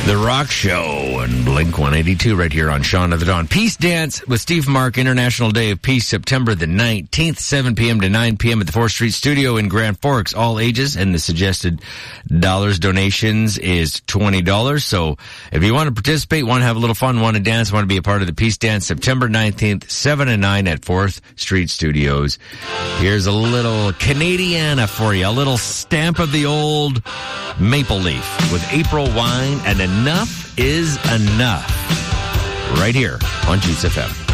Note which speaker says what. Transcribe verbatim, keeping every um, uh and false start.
Speaker 1: The Rock Show and Blink one eighty-two right here on Shaun of the Dawn. Peace Dance with Steve Mark, International Day of Peace, September the nineteenth, seven p.m. to nine p.m. at the fourth Street Studio in Grand Forks, all ages, and the suggested dollars donations is twenty dollars. So if you want to participate, want to have a little fun, want to dance, want to be a part of the Peace Dance, September nineteenth, seven and nine at fourth Street Studios. Here's a little Canadiana for you, a little stamp of the old maple leaf with April Wine and Enough is Enough right here on Juice F M.